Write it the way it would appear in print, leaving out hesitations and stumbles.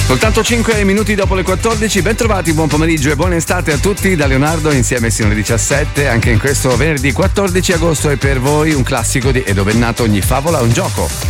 Soltanto 5 minuti dopo le 14, ben trovati, buon pomeriggio e buona estate a tutti da Leonardo insieme sino alle 17. Anche in questo venerdì 14 agosto è per voi un classico di E dove è nato ogni favola un gioco.